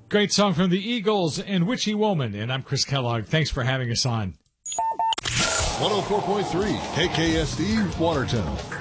Great song from the Eagles and Witchy Woman. And I'm Chris Kellogg. Thanks for having us on. 104.3 KKSD Watertown.